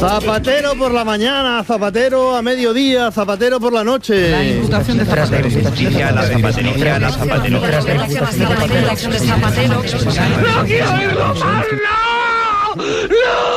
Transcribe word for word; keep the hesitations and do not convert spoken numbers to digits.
Zapatero por la mañana, Zapatero a mediodía, Zapatero por la noche. La imputación de Zapatero. Justicia, la zapatería, la zapatería. ¡No quiero irlo más! ¡No! ¡No!